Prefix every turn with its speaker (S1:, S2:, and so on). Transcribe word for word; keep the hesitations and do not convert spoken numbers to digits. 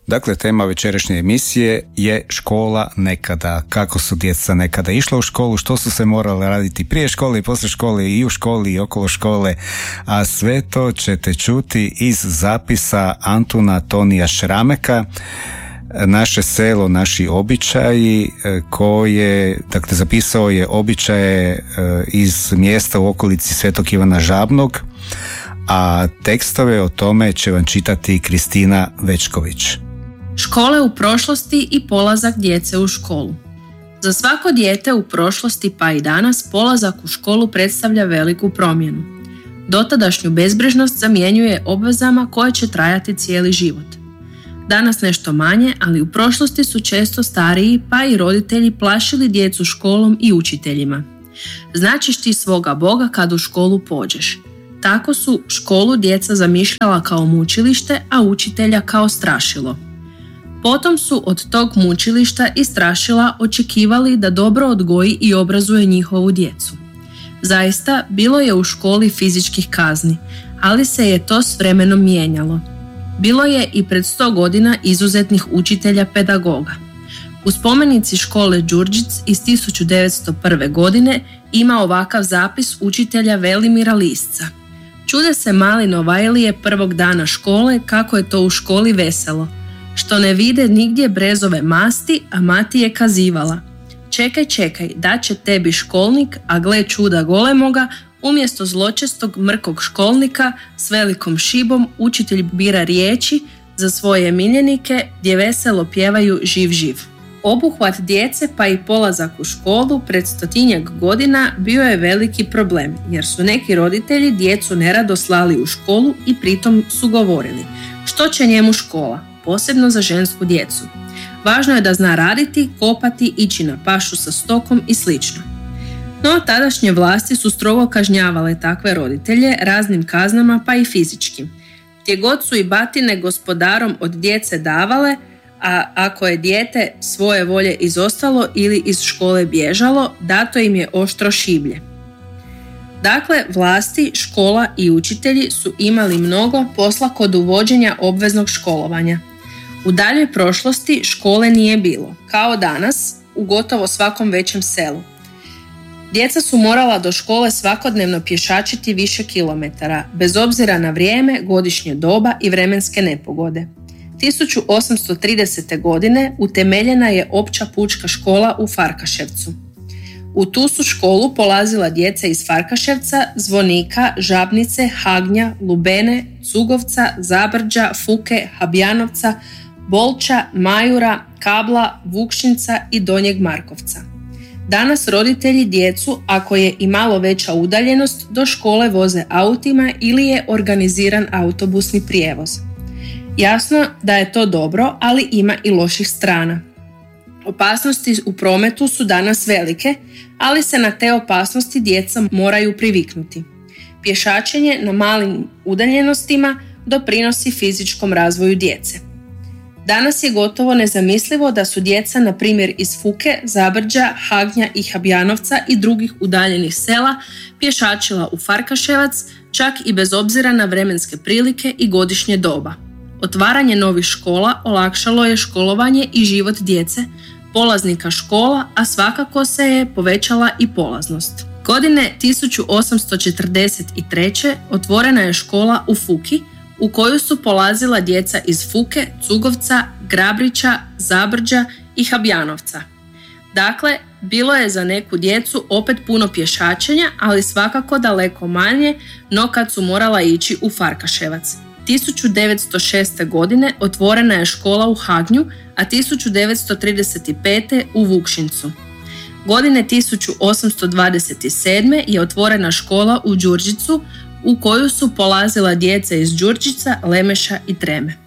S1: Dakle, tema večerašnje emisije je škola nekada. Kako su djeca nekada išla u školu, što su se morale raditi prije škole i poslije škole i u školi i okolo škole, a sve to ćete čuti iz zapisa Antuna Tonija Šrameka, Naše selo, naši običaji, koje, dakle, zapisao je običaje iz mjesta u okolici Svetog Ivana Žabnog, a tekstove o tome će vam čitati Kristina Večković.
S2: Škole u prošlosti i polazak djece u školu. Za svako dijete u prošlosti pa i danas polazak u školu predstavlja veliku promjenu. Dotadašnju bezbrižnost zamjenjuje obvezama koje će trajati cijeli život. Danas nešto manje, ali u prošlosti su često stariji pa i roditelji plašili djecu školom i učiteljima. Značiš ti svoga Boga kad u školu pođeš. Tako su školu djeca zamišljala kao mučilište, a učitelja kao strašilo. Potom su od tog mučilišta i strašila očekivali da dobro odgoji i obrazuje njihovu djecu. Zaista, bilo je u školi fizičkih kazni, ali se je to s vremenom mijenjalo. Bilo je i pred sto godina izuzetnih učitelja pedagoga. U spomenici škole Đurđic iz tisuću devetsto prve. godine ima ovakav zapis učitelja Velimira Lisca. Čude se mali Novajlije prvog dana škole kako je to u školi veselo, što ne vide nigdje brezove masti, a mati je kazivala: čekaj, čekaj, da će tebi školnik, a gle čuda golemoga, umjesto zločestog mrkog školnika s velikom šibom učitelj bira riječi za svoje miljenike gdje veselo pjevaju živ živ. Obuhvat djece pa i polazak u školu pred stotinjak godina bio je veliki problem, jer su neki roditelji djecu nerado slali u školu i pritom su govorili: što će njemu škola, posebno za žensku djecu. Važno je da zna raditi, kopati, ići na pašu sa stokom i slično. No, tadašnje vlasti su strogo kažnjavale takve roditelje raznim kaznama pa i fizičkim. Gdje god su i batine gospodarom od djece davale, a ako je dijete svoje volje izostalo ili iz škole bježalo, dato im je oštro šiblje. Dakle, vlasti, škola i učitelji su imali mnogo posla kod uvođenja obveznog školovanja. U daljoj prošlosti škole nije bilo, kao danas, u gotovo svakom većem selu. Djeca su morala do škole svakodnevno pješačiti više kilometara, bez obzira na vrijeme, godišnje doba i vremenske nepogode. tisuću osamsto tridesete. godine utemeljena je opća pučka škola u Farkaševcu. U tu su školu polazila djeca iz Farkaševca, Zvonika, Žabnice, Hagnja, Lubene, Cugovca, Zabrđa, Fuke, Habjanovca, Bolča, Majura, Kabla, Vukšinca i Donjeg Markovca. Danas roditelji djecu, ako je i malo veća udaljenost, do škole voze autima ili je organiziran autobusni prijevoz. Jasno da je to dobro, ali ima i loših strana. Opasnosti u prometu su danas velike, ali se na te opasnosti djeca moraju priviknuti. Pješačenje na malim udaljenostima doprinosi fizičkom razvoju djece. Danas je gotovo nezamislivo da su djeca, na primjer iz Fuke, Zabrđa, Hagnja i Habjanovca i drugih udaljenih sela, pješačila u Farkaševac, čak i bez obzira na vremenske prilike i godišnje doba. Otvaranje novih škola olakšalo je školovanje i život djece, polaznika škola, a svakako se je povećala i polaznost. Godine tisuću osamsto četrdeset treće. otvorena je škola u Fuki, u koju su polazila djeca iz Fuke, Cugovca, Grabrića, Zabrđa i Habjanovca. Dakle, bilo je za neku djecu opet puno pješačenja, ali svakako daleko manje no kad su morala ići u Farkaševac. tisuću devetsto šeste. godine otvorena je škola u Hagnju, a tisuću devetsto trideset pete. u Vukšincu. Godine tisuću osamsto dvadeset sedme. je otvorena škola u Đurđicu, u koju su polazila djeca iz Đurđica, Lemeša i Treme.